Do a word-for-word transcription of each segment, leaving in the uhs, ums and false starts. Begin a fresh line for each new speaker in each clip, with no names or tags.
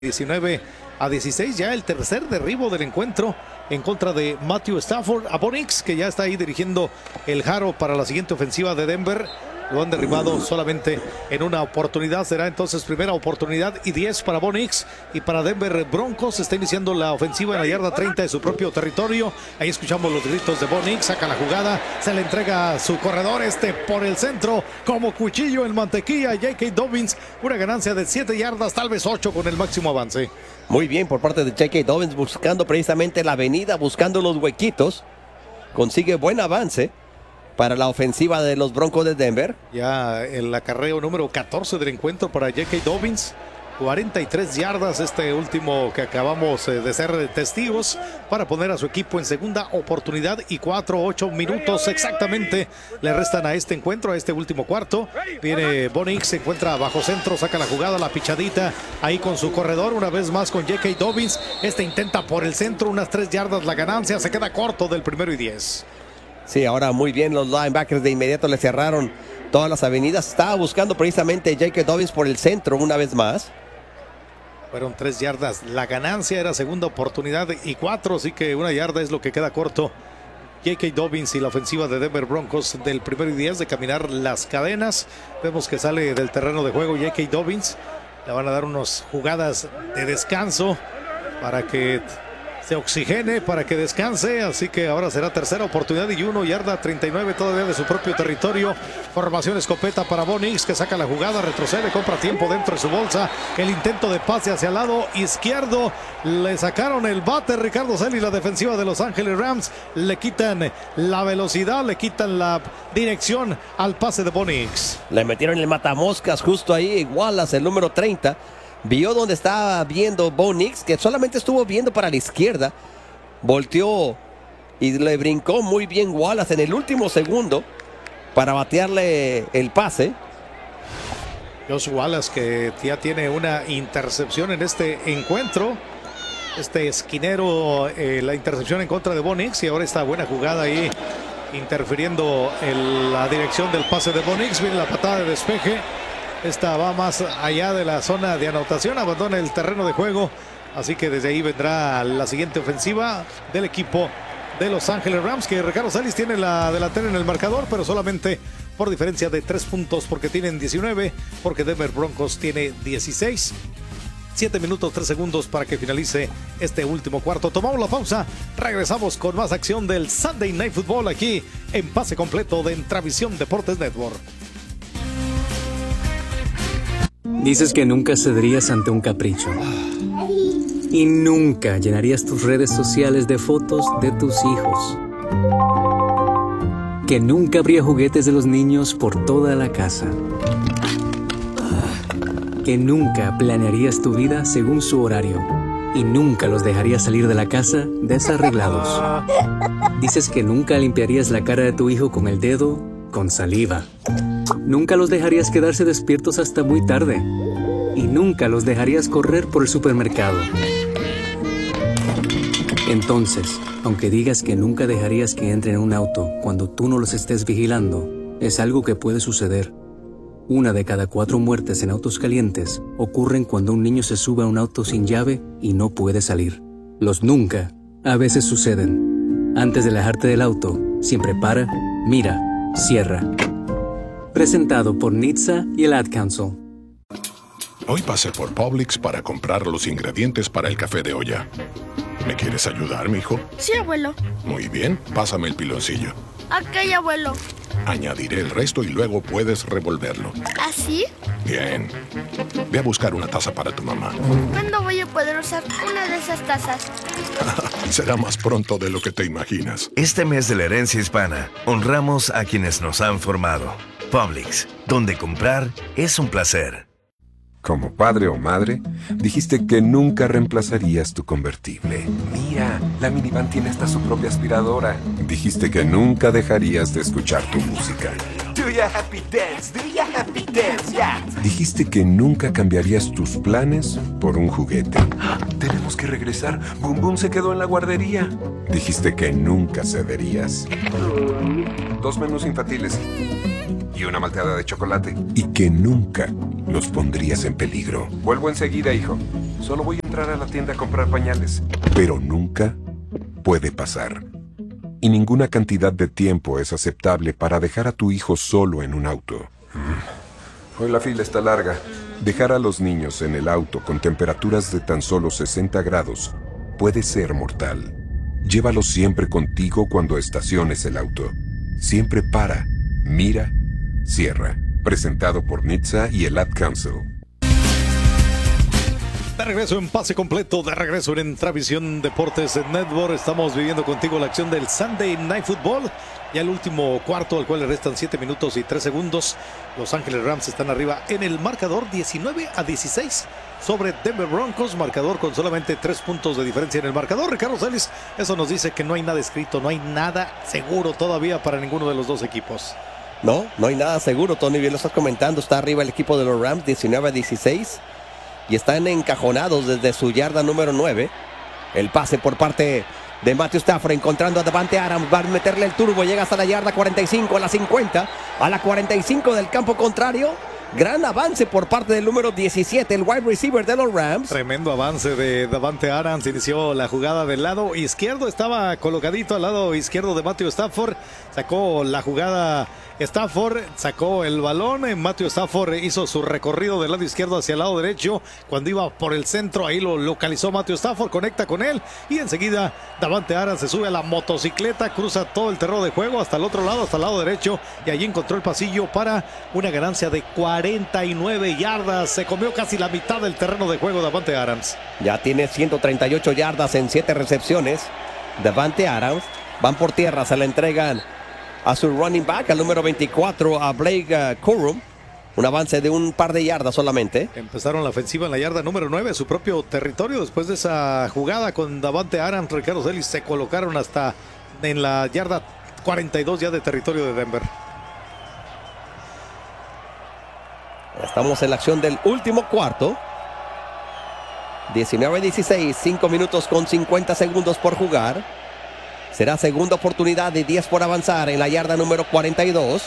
diecinueve a dieciséis, ya el tercer derribo del encuentro en contra de Matthew Stafford. A Bo Nix, que ya está ahí dirigiendo el Jaro para la siguiente ofensiva de Denver. Lo han derribado solamente en una oportunidad. Será entonces primera oportunidad y diez para Bo Nix. Y para Denver Broncos está iniciando la ofensiva en la yarda treinta de su propio territorio. Ahí escuchamos los gritos de Bo Nix. Saca la jugada, se le entrega a su corredor este por el centro como cuchillo en mantequilla. J K. Dobbins, una ganancia de siete yardas, tal vez ocho con el máximo avance.
Muy bien por parte de J K. Dobbins, buscando precisamente la avenida, buscando los huequitos. Consigue buen avance para la ofensiva de los Broncos de Denver.
Ya el acarreo número catorce del encuentro para J K. Dobbins. cuarenta y tres yardas, este último que acabamos de ser testigos, para poner a su equipo en segunda oportunidad y cuatro, ocho minutos exactamente le restan a este encuentro, a este último cuarto. Viene Bo Nix, se encuentra bajo centro, saca la jugada, la pichadita ahí con su corredor, una vez más con J K. Dobbins. Este intenta por el centro, unas tres yardas la ganancia, se queda corto del primero y diez.
Sí, ahora muy bien los linebackers de inmediato le cerraron todas las avenidas. Estaba buscando precisamente J K. Dobbins por el centro una vez más.
Fueron tres yardas. La ganancia era segunda oportunidad y cuatro, así que una yarda es lo que queda corto. J K. Dobbins y la ofensiva de Denver Broncos del primero y diez de caminar las cadenas. Vemos que sale del terreno de juego J K. Dobbins. Le van a dar unas jugadas de descanso para que se oxigene, para que descanse, así que ahora será tercera oportunidad y uno, yarda treinta y nueve todavía de su propio territorio. Formación escopeta para Bo Nix, que saca la jugada, retrocede, compra tiempo dentro de su bolsa. El intento de pase hacia el lado izquierdo, le sacaron el bate Ricardo Selly, la defensiva de Los Ángeles Rams. Le quitan la velocidad, le quitan la dirección al pase de Bo Nix.
Le metieron el matamoscas justo ahí, Wallace, el número treinta. Vio donde estaba viendo Bo Nix, que solamente estuvo viendo para la izquierda. Volteó y le brincó muy bien Wallace en el último segundo para batearle el pase.
Josh Wallace, que ya tiene una intercepción en este encuentro. Este esquinero, eh, la intercepción en contra de Bo Nix, y ahora esta buena jugada ahí interfiriendo en la dirección del pase de Bo Nix. Viene la patada de despeje. Esta va más allá de la zona de anotación, abandona el terreno de juego, así que desde ahí vendrá la siguiente ofensiva del equipo de Los Ángeles Rams, que Ricardo Salis tiene la delantera en el marcador, pero solamente por diferencia de tres puntos, porque tienen diecinueve, porque Denver Broncos tiene dieciséis. siete minutos, tres segundos para que finalice este último cuarto. Tomamos la pausa, regresamos con más acción del Sunday Night Football aquí en Pase Completo de Entravisión Deportes Network.
Dices que nunca cederías ante un capricho. Y nunca llenarías tus redes sociales de fotos de tus hijos. Que nunca habría juguetes de los niños por toda la casa. Que nunca planearías tu vida según su horario. Y nunca los dejarías salir de la casa desarreglados. Dices que nunca limpiarías la cara de tu hijo con el dedo con saliva. Nunca los dejarías quedarse despiertos hasta muy tarde. Y nunca los dejarías correr por el supermercado. Entonces, aunque digas que nunca dejarías que entren en un auto cuando tú no los estés vigilando, es algo que puede suceder. Una de cada cuatro muertes en autos calientes ocurren cuando un niño se sube a un auto sin llave y no puede salir. Los nunca a veces suceden. Antes de alejarte del auto, siempre para, mira, cierra. Presentado por N H T S A y el Ad Council.
Hoy pasé por Publix para comprar los ingredientes para el café de olla. ¿Me quieres ayudar, mijo?
Sí, abuelo.
Muy bien, pásame el piloncillo.
Ok, abuelo.
Añadiré el resto y luego puedes revolverlo.
¿Así?
Bien. Ve a buscar una taza para tu mamá.
¿Cuándo voy a poder usar una de esas tazas?
Será más pronto de lo que te imaginas.
Este mes de la herencia hispana, honramos a quienes nos han formado. Publix, donde comprar es un placer.
Como padre o madre, dijiste que nunca reemplazarías tu convertible. Mira, la minivan tiene hasta su propia aspiradora. Dijiste que nunca dejarías de escuchar tu música.
Do ya happy dance, do ya happy dance, yeah.
Dijiste que nunca cambiarías tus planes por un juguete.
Tenemos que regresar. Boom Boom se quedó en la guardería.
Dijiste que nunca cederías. Dos menús infantiles y una malteada de chocolate. Y que nunca los pondrías en peligro. Vuelvo enseguida, hijo.
Solo voy a entrar a la tienda a comprar pañales.
Pero nunca puede pasar. Y ninguna cantidad de tiempo es aceptable para dejar a tu hijo solo en un auto.
Hoy la fila está larga.
Dejar a los niños en el auto con temperaturas de tan solo sesenta grados puede ser mortal. Llévalos siempre contigo cuando estaciones el auto. Siempre para, mira, cierra. Presentado por N H T S A y el Ad Council.
De regreso en pase completo, de regreso en Travisión Deportes Network. Estamos viviendo contigo la acción del Sunday Night Football. Ya el último cuarto, al cual le restan siete minutos y tres segundos. Los Ángeles Rams están arriba en el marcador diecinueve a dieciséis sobre Denver Broncos. Marcador con solamente tres puntos de diferencia en el marcador. Ricardo Celis, eso nos dice que no hay nada escrito, no hay nada seguro todavía para ninguno de los dos equipos.
No, no hay nada seguro, Tony, bien lo estás comentando. Está arriba el equipo de los Rams, diecinueve a dieciséis. Y están encajonados desde su yarda número nueve. El pase por parte de Matthew Stafford encontrando a Davante Adams. Va a meterle el turbo. Llega hasta la yarda cuarenta y cinco, a la cincuenta, a la cuarenta y cinco del campo contrario. Gran avance por parte del número diecisiete, el wide receiver de los Rams.
Tremendo avance de Davante Adams. Inició la jugada del lado izquierdo. Estaba colocadito al lado izquierdo de Matthew Stafford. Sacó la jugada Stafford, sacó el balón. Matthew Stafford hizo su recorrido del lado izquierdo hacia el lado derecho. Cuando iba por el centro, ahí lo localizó Matthew Stafford, conecta con él. Y enseguida Davante Adams se sube a la motocicleta, cruza todo el terreno de juego hasta el otro lado, hasta el lado derecho. Y allí encontró el pasillo para una ganancia de cuarenta y nueve yardas. Se comió casi la mitad del terreno de juego Davante Adams.
Ya tiene ciento treinta y ocho yardas en siete recepciones. Davante Adams. Van por tierra, se la entregan a su running back, al número veinticuatro, a Blake uh, Corum. Un avance de un par de yardas solamente.
Empezaron la ofensiva en la yarda número nueve, su propio territorio. Después de esa jugada con Davante Adams, Ricardo Celis, se colocaron hasta en la yarda cuarenta y dos ya de territorio de Denver.
Estamos en la acción del último cuarto. diecinueve a dieciséis, cinco minutos con cincuenta segundos por jugar. Será segunda oportunidad de diez por avanzar en la yarda número cuarenta y dos.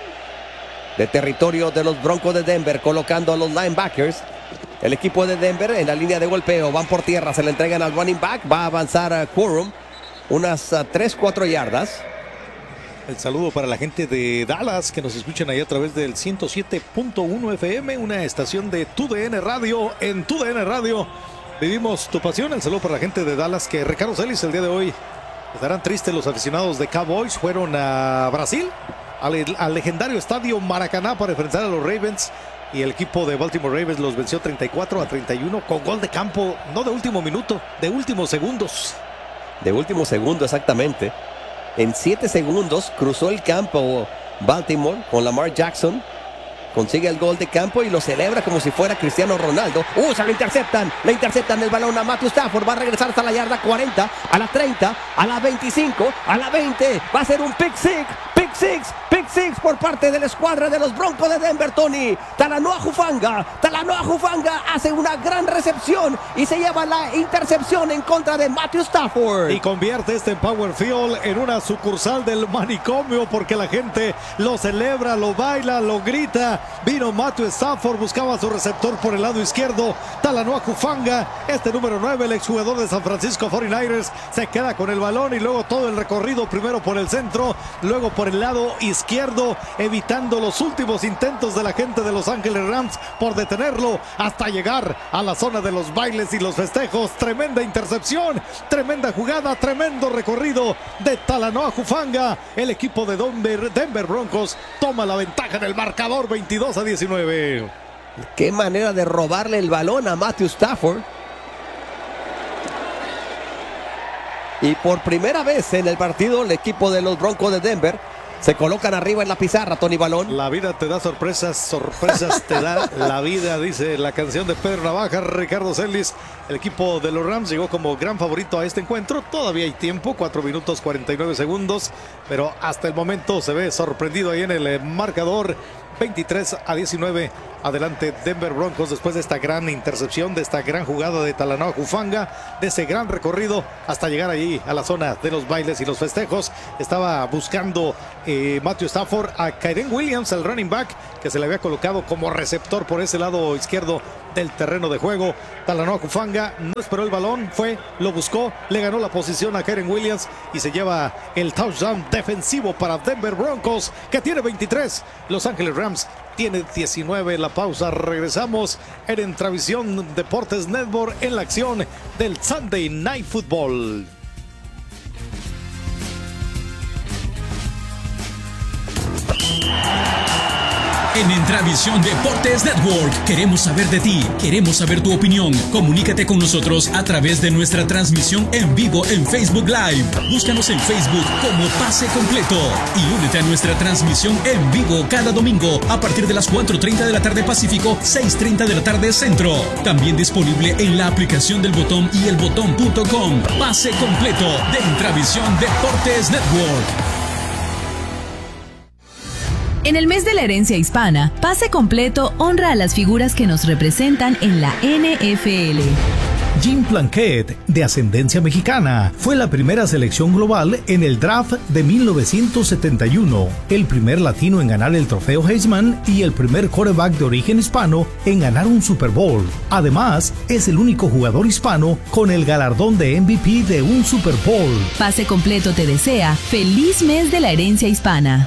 De territorio de los Broncos de Denver, colocando a los linebackers. El equipo de Denver en la línea de golpeo. Van por tierra, se le entregan al running back. Va a avanzar a Quorum unas uh, tres cuatro yardas.
El saludo para la gente de Dallas que nos escuchan ahí a través del ciento siete punto uno F M, una estación de T U D N Radio. En T U D N Radio vivimos tu pasión. El saludo para la gente de Dallas, que Ricardo Celis el día de hoy estarán tristes. Los aficionados de Cowboys fueron a Brasil, al, al legendario estadio Maracaná, para enfrentar a los Ravens. Y el equipo de Baltimore Ravens los venció treinta y cuatro a treinta y uno con gol de campo, no de último minuto, de últimos segundos.
De último segundo, exactamente. En siete segundos cruzó el campo Baltimore con Lamar Jackson. Consigue el gol de campo y lo celebra como si fuera Cristiano Ronaldo. ¡Uh! Se lo interceptan. Le interceptan el balón a Matthew Stafford. Va a regresar hasta la yarda cuarenta, a la treinta, a la veinticinco, a la veinte. Va a ser un pick six. Pick six. Pick six por parte de la escuadra de los Broncos de Denver, Tony. Talanoa Hufanga. Talanoa Hufanga hace una gran recepción y se lleva la intercepción en contra de Matthew Stafford.
Y convierte este en Power Field en una sucursal del manicomio, porque la gente lo celebra, lo baila, lo grita. Vino Matthew Stafford, buscaba su receptor por el lado izquierdo. Talanoa Hufanga, este número nueve, el exjugador de San Francisco cuarenta y nueve ers, se queda con el balón y luego todo el recorrido, primero por el centro, luego por el lado izquierdo, evitando los últimos intentos de la gente de Los Ángeles Rams por detenerlo hasta llegar a la zona de los bailes y los festejos. Tremenda intercepción, tremenda jugada, tremendo recorrido de Talanoa Hufanga. El equipo de Denver, Denver Broncos toma la ventaja en el marcador veintidós a diecinueve.
Qué manera de robarle el balón a Matthew Stafford. Y por primera vez en el partido, el equipo de los Broncos de Denver se colocan arriba en la pizarra, Tony Balón.
La vida te da sorpresas, sorpresas te da la vida, dice la canción de Pedro Navaja. Ricardo Celis, el equipo de los Rams llegó como gran favorito a este encuentro. Todavía hay tiempo, cuatro minutos cuarenta y nueve segundos, pero hasta el momento se ve sorprendido ahí en el marcador. veintitrés a diecinueve, adelante Denver Broncos después de esta gran intercepción, de esta gran jugada de Talanoa Hufanga, de ese gran recorrido hasta llegar allí a la zona de los bailes y los festejos. Estaba buscando eh, Matthew Stafford a Kyren Williams, el running back, que se le había colocado como receptor por ese lado izquierdo del terreno de juego. Talanoa Hufanga no esperó el balón, fue, lo buscó, le ganó la posición a Kyren Williams y se lleva el touchdown defensivo para Denver Broncos, que tiene veintitrés. Los Ángeles Rams tiene diecinueve. La pausa, regresamos en Entravisión Deportes Network en la acción del Sunday Night Football.
En Entravisión Deportes Network queremos saber de ti, queremos saber tu opinión. Comunícate con nosotros a través de nuestra transmisión en vivo en Facebook Live. Búscanos en Facebook como Pase Completo y únete a nuestra transmisión en vivo cada domingo a partir de las cuatro treinta de la tarde Pacífico, seis treinta de la tarde Centro. También disponible en la aplicación del Botón y el botón punto com. Pase Completo de Entravisión Deportes Network.
En el mes de la herencia hispana, Pase Completo honra a las figuras que nos representan en la N F L.
Jim Plunkett, de ascendencia mexicana, fue la primera selección global en el draft de mil novecientos setenta y uno, el primer latino en ganar el trofeo Heisman y el primer quarterback de origen hispano en ganar un Super Bowl. Además, es el único jugador hispano con el galardón de M V P de un Super Bowl.
Pase Completo te desea feliz mes de la herencia hispana.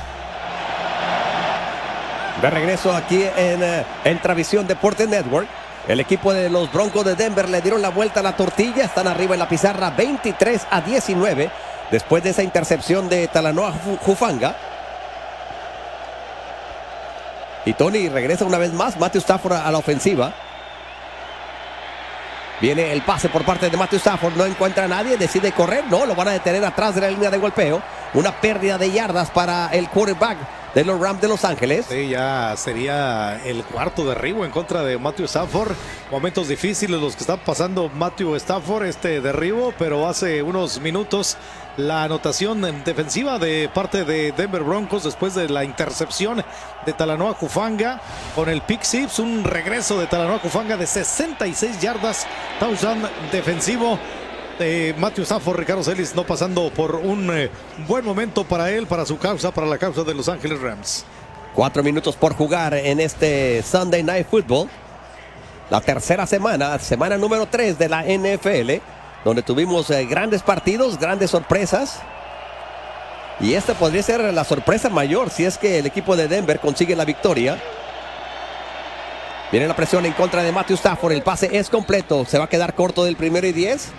De regreso aquí en uh, Entravisión Deportes Network. El equipo de los Broncos de Denver le dieron la vuelta a la tortilla. Están arriba en la pizarra veintitrés a diecinueve. Después de esa intercepción de Talanoa Hufanga. Y Tony regresa una vez más. Matthew Stafford a la ofensiva. Viene el pase por parte de Matthew Stafford. No encuentra a nadie. Decide correr. No, lo van a detener atrás de la línea de golpeo. Una pérdida de yardas para el quarterback de los Rams de Los Ángeles.
Sí, ya sería el cuarto derribo en contra de Matthew Stafford. Momentos difíciles los que está pasando Matthew Stafford, este derribo, pero hace unos minutos la anotación defensiva de parte de Denver Broncos después de la intercepción de Talanoa Hufanga con el pick six, un regreso de Talanoa Hufanga de sesenta y seis yardas, touchdown defensivo. Eh, Matthew Stafford, Ricardo Celis, no pasando por un eh, buen momento para él, para su causa, para la causa de Los Ángeles Rams.
Cuatro minutos por jugar en este Sunday Night Football. La tercera semana, semana número tres de la N F L, donde tuvimos eh, grandes partidos, grandes sorpresas. Y esta podría ser la sorpresa mayor si es que el equipo de Denver consigue la victoria. Viene la presión en contra de Matthew Stafford, el pase es completo, se va a quedar corto del primero y diez.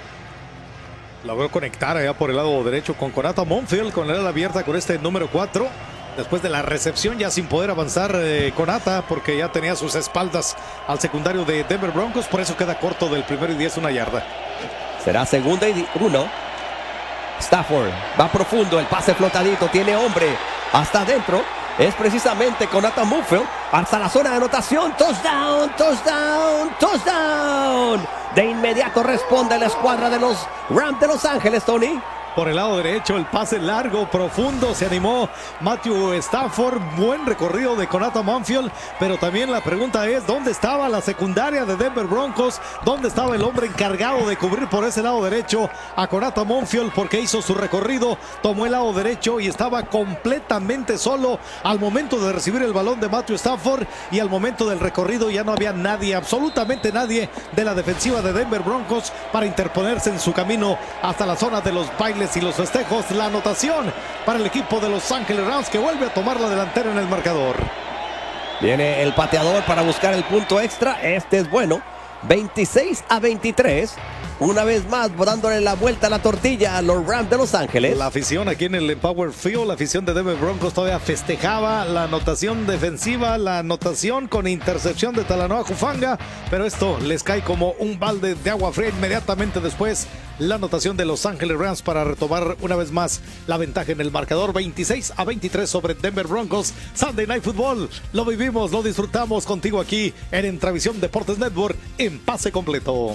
Logró conectar allá por el lado derecho con Konata Monfield, con la ala abierta con este número cuatro. Después de la recepción, ya sin poder avanzar eh, Konata, porque ya tenía sus espaldas al secundario de Denver Broncos. Por eso queda corto del primero y diez, una yarda.
Será segunda y uno. Stafford va profundo, el pase flotadito, tiene hombre hasta adentro. Es precisamente Konata Monfield hasta la zona de anotación. Touchdown, touchdown, touchdown. De inmediato responde la escuadra de los Rams de Los Ángeles, Tony.
Por el lado derecho, el pase largo, profundo, se animó Matthew Stafford. Buen recorrido de Konata Monfield, pero también la pregunta es, ¿dónde estaba la secundaria de Denver Broncos? ¿Dónde estaba el hombre encargado de cubrir por ese lado derecho a Konata Monfield? Porque hizo su recorrido, tomó el lado derecho y estaba completamente solo al momento de recibir el balón de Matthew Stafford, y al momento del recorrido ya no había nadie, absolutamente nadie de la defensiva de Denver Broncos para interponerse en su camino hasta la zona de los bailes y los festejos. La anotación para el equipo de Los Ángeles Rams, que vuelve a tomar la delantera en el marcador.
Viene el pateador para buscar el punto extra. Este es bueno. veintiséis a veintitrés. Una vez más dándole la vuelta a la tortilla a los Rams de Los Ángeles.
La afición aquí en el Empower Field, la afición de Denver Broncos todavía festejaba la anotación defensiva, la anotación con intercepción de Talanoa Hufanga, pero esto les cae como un balde de agua fría inmediatamente después. La anotación de Los Ángeles Rams para retomar una vez más la ventaja en el marcador, veintiséis a veintitrés sobre Denver Broncos. Sunday Night Football, lo vivimos, lo disfrutamos contigo aquí en Entravisión Deportes Network en Pase Completo.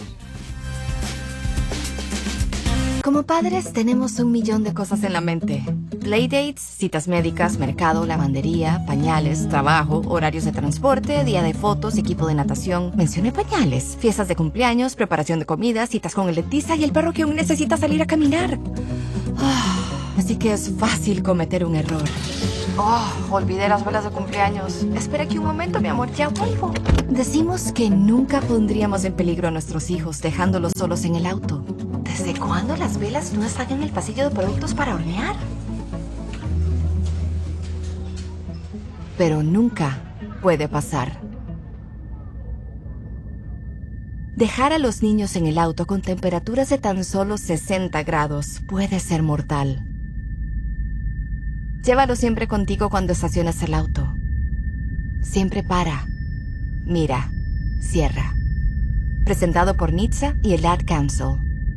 Como padres tenemos un millón de cosas en la mente. Playdates, citas médicas, mercado, lavandería, pañales, trabajo, horarios de transporte, día de fotos, equipo de natación. Mencioné pañales. Fiestas de cumpleaños, preparación de comida, citas con el dentista y el perro que aún necesita salir a caminar. Ah, así que es fácil cometer un error. Oh, olvidé las velas de cumpleaños. Espera aquí un momento, mi amor, ya vuelvo. Decimos que nunca pondríamos en peligro a nuestros hijos dejándolos solos en el auto. ¿Desde cuándo las velas no están en el pasillo de productos para hornear? Pero nunca puede pasar. Dejar a los niños en el auto con temperaturas de tan solo sesenta grados puede ser mortal. Llévalo siempre contigo cuando estaciones el auto. Siempre para, mira, cierra. Presentado por N H T S A y el Ad Council.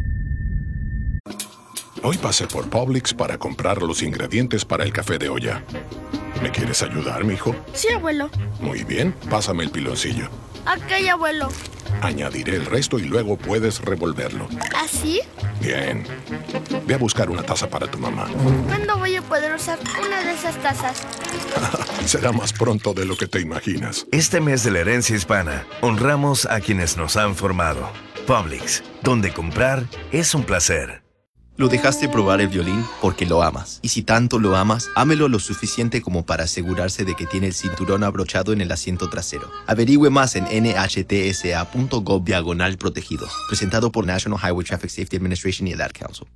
Hoy pasé por Publix para comprar los ingredientes para el café de olla. ¿Me quieres ayudar, mijo?
Sí, abuelo.
Muy bien, pásame el piloncillo.
Ok, abuelo.
Añadiré el resto y luego puedes revolverlo.
¿Así?
Bien. Ve a buscar una taza para tu mamá.
¿Cuándo voy a poder usar una de esas tazas?
Será más pronto de lo que te imaginas.
Este mes de la herencia hispana, honramos a quienes nos han formado. Publix, donde comprar es un placer.
Lo dejaste probar el violín porque lo amas. Y si tanto lo amas, ámelo lo suficiente como para asegurarse de que tiene el cinturón abrochado en el asiento trasero. Averigüe más en nhtsa.gov diagonal protegido. Presentado por National Highway Traffic Safety Administration y el Ad Council.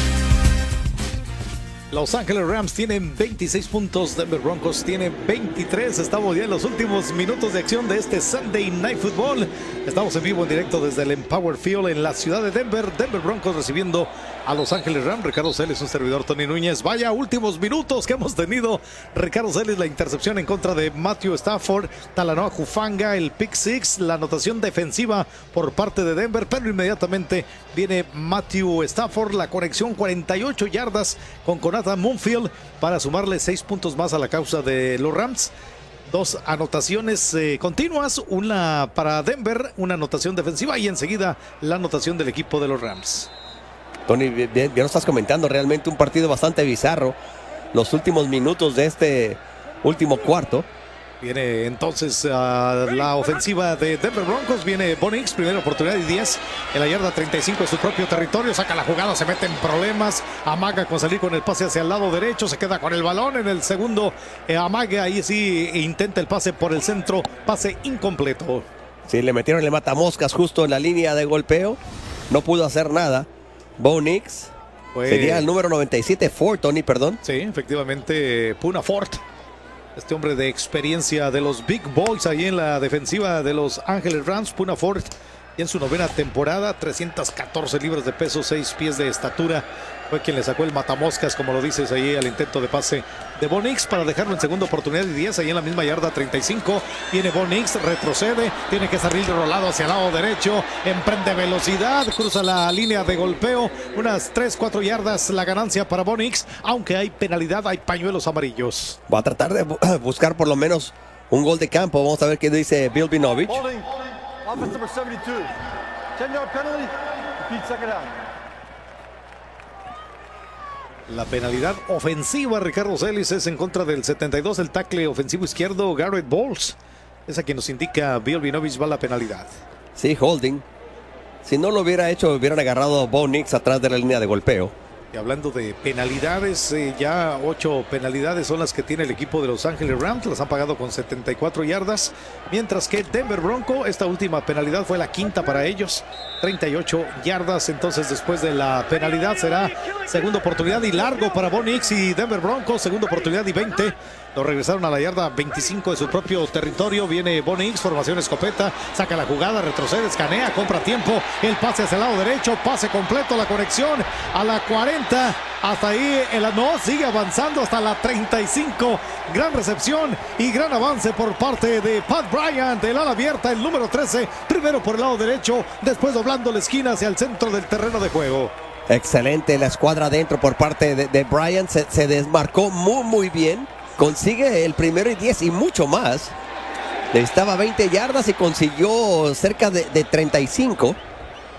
Los Ángeles Rams tienen veintiséis puntos, Denver Broncos tiene veintitrés. Estamos ya en los últimos minutos de acción de este Sunday Night Football. Estamos en vivo, en directo desde el Empower Field en la ciudad de Denver. Denver Broncos recibiendo a Los Ángeles Rams. Ricardo Celis, un servidor, Tony Núñez. Vaya últimos minutos que hemos tenido. Ricardo Celis, la intercepción en contra de Matthew Stafford. Talanoa Hufanga, el pick six, la anotación defensiva por parte de Denver. Pero inmediatamente viene Matthew Stafford, la conexión cuarenta y ocho yardas con Conat Moonfield para sumarle seis puntos más a la causa de los Rams. Dos anotaciones eh, continuas, una para Denver, una anotación defensiva y enseguida la anotación del equipo de los Rams.
Tony, bien, bien lo estás comentando, realmente un partido bastante bizarro. Los últimos minutos de este último cuarto.
Viene entonces uh, la ofensiva de Denver Broncos. Viene Bo Nix, primera oportunidad y diez en la yarda treinta y cinco de su propio territorio. Saca la jugada, se mete en problemas. Amaga con salir con el pase hacia el lado derecho. Se queda con el balón en el segundo. Eh, Amaga ahí sí intenta el pase por el centro. Pase incompleto.
Sí, le metieron el matamoscas justo en la línea de golpeo. No pudo hacer nada. Bo Nix. Fue... Sería el número noventa y siete, Ford, Tony, perdón.
Sí, efectivamente, Puna Ford. Este hombre de experiencia de los Big Boys ahí en la defensiva de los Ángeles Rams, Puna Ford, y en su novena temporada, trescientas catorce libras de peso, seis pies de estatura. Fue quien le sacó el matamoscas, como lo dices ahí, al intento de pase de Bo Nix para dejarlo en segunda oportunidad y diez, ahí en la misma yarda treinta y cinco. Viene Bo Nix, retrocede, tiene que salir rolado hacia el lado derecho, emprende velocidad, cruza la línea de golpeo, unas tres, cuatro yardas la ganancia para Bo Nix, aunque hay penalidad, hay pañuelos amarillos.
Va a tratar de buscar por lo menos un gol de campo. Vamos a ver qué dice Bill Vinovich.
Holding, offense number seventy-two. ten yard penalty, repeat second down.
La penalidad ofensiva, Ricardo Celis, es en contra del setenta y dos, el tackle ofensivo izquierdo, Garrett Bowles. Es a quien nos indica Bill Vinovich va la penalidad.
Sí, holding. Si no lo hubiera hecho, hubieran agarrado a Bo Nix atrás de la línea de golpeo.
Y hablando de penalidades, eh, ya ocho penalidades son las que tiene el equipo de Los Ángeles Rams. Las han pagado con setenta y cuatro yardas. Mientras que Denver Bronco, esta última penalidad fue la quinta para ellos. treinta y ocho yardas. Entonces, después de la penalidad, será segunda oportunidad y largo para Bo Nix y Denver Bronco. Segunda oportunidad y veinte. Lo regresaron a la yarda veinticinco de su propio territorio. Viene Bo Nix, formación escopeta. Saca la jugada, retrocede, escanea, compra tiempo. El pase hacia el lado derecho. Pase completo, la conexión a la cuarenta. Hasta ahí, el no sigue avanzando hasta la treinta y cinco. Gran recepción y gran avance por parte de Pat Bryant. El ala abierta, el número trece. Primero por el lado derecho, después doblando la esquina hacia el centro del terreno de juego.
Excelente la escuadra adentro por parte de, de Bryant. Se, se desmarcó muy, muy bien. Consigue el primero y diez y mucho más. Necesitaba veinte yardas y consiguió cerca de, de treinta y cinco.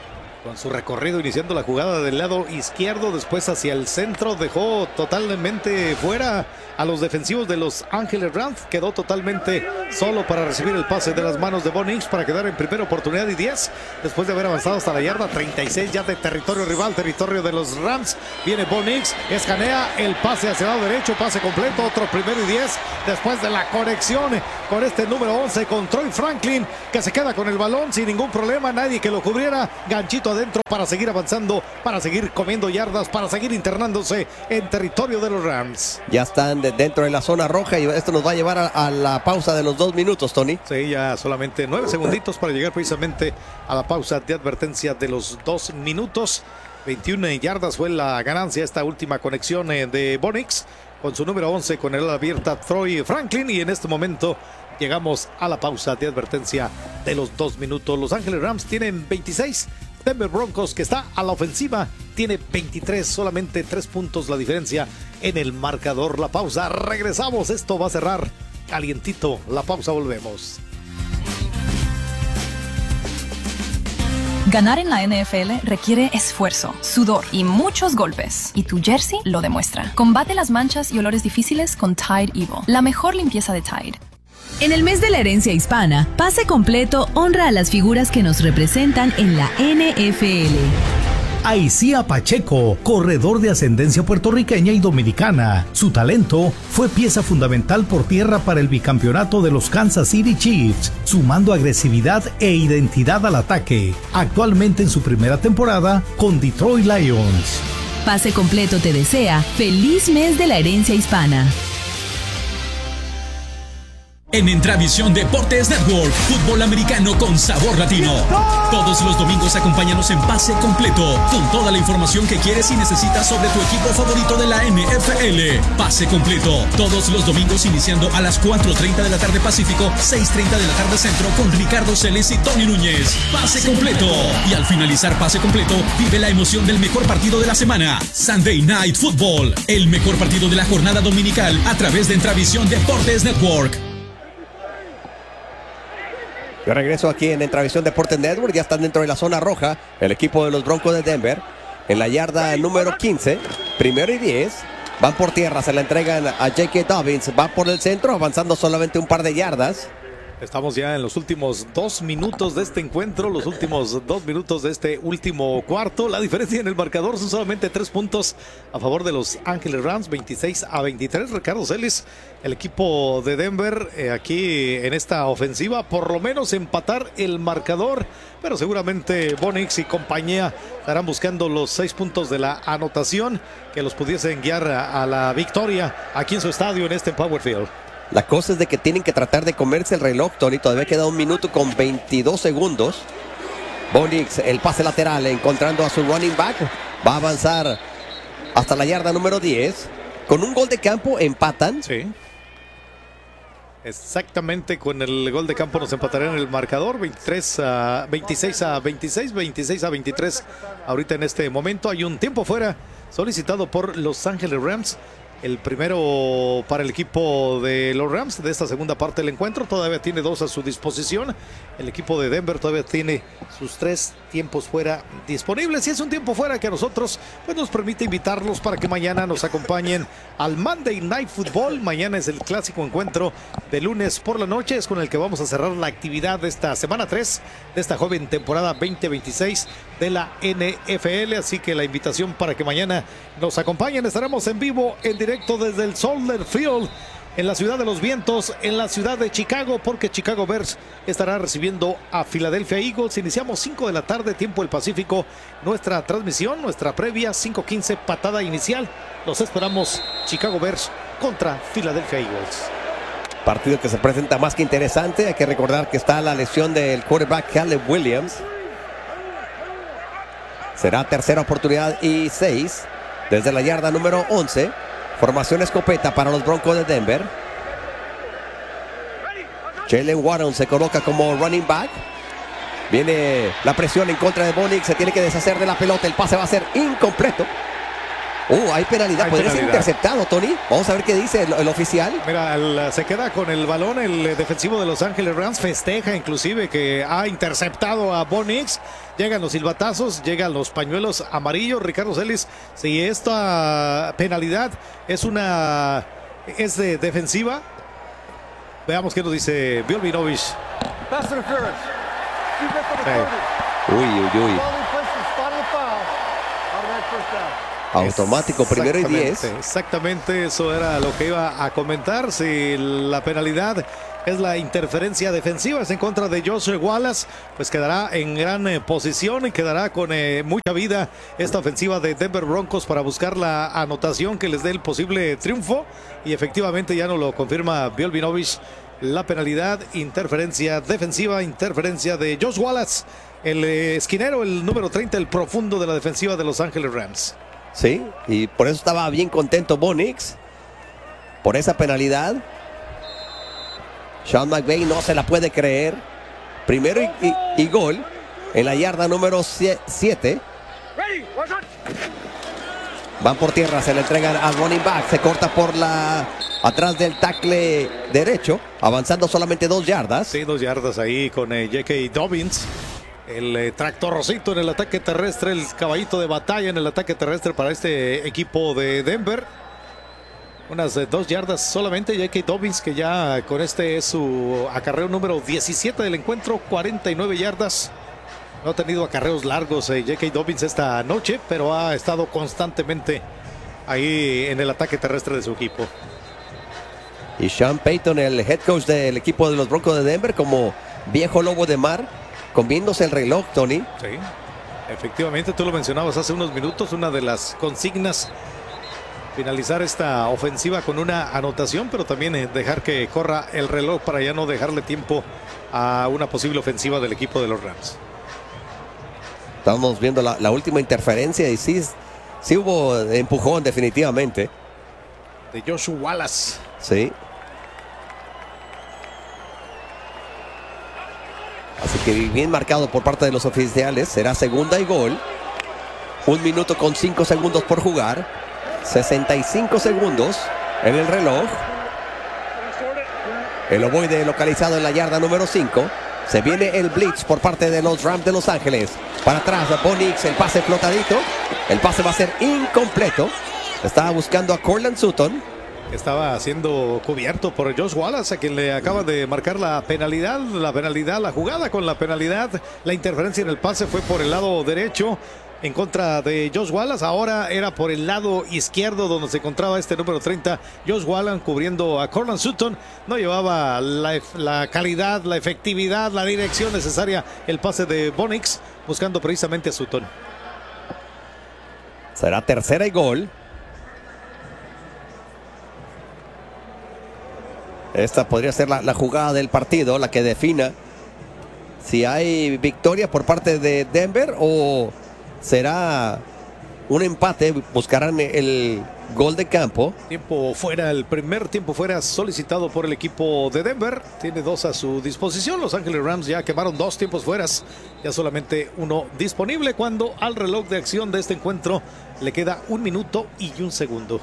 Con su recorrido iniciando la jugada del lado izquierdo, después hacia el centro, dejó totalmente fuera a los defensivos de Los Ángeles Rams. Quedó totalmente solo para recibir el pase de las manos de Bo Nix para quedar en primera oportunidad y diez. Después de haber avanzado hasta la yarda treinta y seis ya de territorio rival, territorio de los Rams. Viene Bo Nix, escanea el pase hacia el lado derecho, pase completo, otro primero y diez. Después de la conexión con este número once, con Troy Franklin, que se queda con el balón sin ningún problema, nadie que lo cubriera. Ganchito adentro para seguir avanzando, para seguir comiendo yardas, para seguir internándose en territorio de los Rams.
Ya están de dentro de la zona roja y esto nos va a llevar a, a la pausa de los dos minutos, Tony.
Sí, ya solamente nueve segunditos para llegar precisamente a la pausa de advertencia de los dos minutos. veintiuna yardas fue la ganancia esta última conexión de Bo Nix con su número once con el ala abierta Troy Franklin, y en este momento llegamos a la pausa de advertencia de los dos minutos. Los Ángeles Rams tienen veintiséis. Denver Broncos, que está a la ofensiva, tiene veintitrés, solamente tres puntos la diferencia en el marcador. La pausa, regresamos, esto va a cerrar calientito. La pausa, volvemos.
Ganar en la N F L requiere esfuerzo, sudor y muchos golpes. Y tu jersey lo demuestra. Combate las manchas y olores difíciles con Tide Evo, la mejor limpieza de Tide.
En el mes de la herencia hispana, Pase Completo honra a las figuras que nos representan en la N F L.
Aicía Pacheco, corredor de ascendencia puertorriqueña y dominicana. Su talento fue pieza fundamental por tierra para el bicampeonato de los Kansas City Chiefs, sumando agresividad e identidad al ataque. Actualmente en su primera temporada con Detroit Lions.
Pase Completo te desea feliz mes de la herencia hispana.
En Entravisión Deportes Network, fútbol americano con sabor latino. Todos los domingos acompáñanos en Pase Completo, con toda la información que quieres y necesitas sobre tu equipo favorito de la N F L. Pase Completo, todos los domingos iniciando a las cuatro treinta de la tarde Pacífico, seis treinta de la tarde Centro, con Ricardo Celes y Tony Núñez. Pase Completo. Y al finalizar Pase Completo, vive la emoción del mejor partido de la semana, Sunday Night Football, el mejor partido de la jornada dominical a través de Entravisión Deportes Network.
Yo regreso aquí en Entravisión Deportes Network. Ya están dentro de la zona roja el equipo de los Broncos de Denver. En la yarda número quince, primero y diez. Van por tierra, se la entregan a J K. Dobbins. Va por el centro, avanzando solamente un par de yardas.
Estamos ya en los últimos dos minutos de este encuentro, los últimos dos minutos de este último cuarto. La diferencia en el marcador son solamente tres puntos a favor de los Ángeles Rams, veintiséis a veintitrés. Ricardo Celis, el equipo de Denver eh, aquí en esta ofensiva, por lo menos empatar el marcador, pero seguramente Bo Nix y compañía estarán buscando los seis puntos de la anotación que los pudiesen guiar a, a la victoria aquí en su estadio, en este Power Field.
La cosa es de que tienen que tratar de comerse el reloj, Tony. Todavía queda un minuto con veintidós segundos. Bo Nix, el pase lateral, encontrando a su running back. Va a avanzar hasta la yarda número diez. Con un gol de campo empatan.
Sí. Exactamente, con el gol de campo nos empatarían el marcador. veintitrés a veintiséis a veintiséis, veintiséis a veintitrés. Ahorita en este momento hay un tiempo fuera solicitado por Los Ángeles Rams. El primero para el equipo de los Rams de esta segunda parte del encuentro. Todavía tiene dos a su disposición. El equipo de Denver todavía tiene sus tres tiempos fuera disponibles. Y es un tiempo fuera que a nosotros pues, nos permite invitarlos para que mañana nos acompañen al Monday Night Football. Mañana es el clásico encuentro de lunes por la noche. Es con el que vamos a cerrar la actividad de esta semana tres de esta joven temporada veinte veintiséis de la N F L. Así que la invitación para que mañana nos acompañen. Estaremos en vivo, en directo desde el Soldier Field en la ciudad de los vientos, en la ciudad de Chicago, porque Chicago Bears estará recibiendo a Philadelphia Eagles. Iniciamos cinco de la tarde, tiempo del Pacífico, nuestra transmisión, nuestra previa, cinco quince, patada inicial. Los esperamos, Chicago Bears contra Philadelphia Eagles.
Partido que se presenta más que interesante. Hay que recordar que está la lesión del quarterback Caleb Williams. Será tercera oportunidad y seis desde la yarda número once. Formación escopeta para los Broncos de Denver. Jalen Waddle se coloca como running back. Viene la presión en contra de Bo Nix. Se tiene que deshacer de la pelota. El pase va a ser incompleto. Uh, hay penalidad.
Hay
Podría
penalidad.
ser interceptado, Tony. Vamos a ver qué dice el, el oficial.
Mira, el, se queda con el balón el eh, defensivo de Los Ángeles Rams. Festeja inclusive que ha interceptado a Bo Nix. Llegan los silbatazos, llegan los pañuelos amarillos. Ricardo Celis, si esta penalidad es una es de defensiva, veamos qué nos dice Bielbinovich.
Pass interference. Defense number
Sí.
thirty.
Uy, uy, uy.
Ball in place to spot the foul. Automatic first down.
Automático, primero y
Exactamente,
diez.
Exactamente, eso era lo que iba a comentar. Si la penalidad es la interferencia defensiva, es en contra de Josh Wallace, pues quedará en gran eh, posición y quedará con eh, mucha vida esta ofensiva de Denver Broncos para buscar la anotación que les dé el posible triunfo. Y efectivamente ya nos lo confirma Bielbinovich. La penalidad, interferencia defensiva, interferencia de Josh Wallace, el eh, esquinero, el número treinta, el profundo de la defensiva de Los Ángeles Rams.
Sí, y por eso estaba bien contento Bo Nix. Por esa penalidad. Sean McVay no se la puede creer. Primero y, y, y gol en la yarda número siete. Van por tierra, se le entregan al running back. Se corta por la atrás del tackle derecho, avanzando solamente dos yardas.
Sí, dos yardas ahí con eh, J K. Dobbins. El eh, tractorcito en el ataque terrestre, el caballito de batalla en el ataque terrestre para este equipo de Denver. Unas eh, dos yardas solamente. J K. Dobbins, que ya con este es su acarreo número diecisiete del encuentro, cuarenta y nueve yardas. No ha tenido acarreos largos eh, J K. Dobbins esta noche, pero ha estado constantemente ahí en el ataque terrestre de su equipo.
Y Sean Payton, el head coach del equipo de los Broncos de Denver, como viejo lobo de mar, comiéndose el reloj, Tony.
Sí, efectivamente, tú lo mencionabas hace unos minutos, una de las consignas, finalizar esta ofensiva con una anotación, pero también eh, dejar que corra el reloj para ya no dejarle tiempo a una posible ofensiva del equipo de los Rams.
Estamos viendo la, la última interferencia y sí, sí hubo empujón definitivamente.
De Joshua Wallace.
Sí. Así que bien marcado por parte de los oficiales. Será segunda y gol. Un minuto con cinco segundos por jugar. sesenta y cinco segundos en el reloj. El ovoide localizado en la yarda número cinco. Se viene el blitz por parte de los Rams de Los Ángeles. Para atrás, Bo Nix, el pase flotadito. El pase va a ser incompleto. Estaba buscando a Courtland Sutton.
Estaba siendo cubierto por Josh Wallace, a quien le acaba de marcar la penalidad. La penalidad, la jugada con la penalidad. La interferencia en el pase fue por el lado derecho en contra de Josh Wallace. Ahora era por el lado izquierdo donde se encontraba este número treinta, Josh Wallace, cubriendo a Courtland Sutton. No llevaba la, la calidad, la efectividad, la dirección necesaria el pase de Bo Nix, buscando precisamente a Sutton.
Será tercera y gol. Esta podría ser la, la jugada del partido, la que defina si hay victoria por parte de Denver o será un empate. Buscarán el gol de campo.
Tiempo fuera, el primer tiempo fuera solicitado por el equipo de Denver. Tiene dos a su disposición. Los Ángeles Rams ya quemaron dos tiempos fueras, ya solamente uno disponible, cuando al reloj de acción de este encuentro le queda un minuto y un segundo.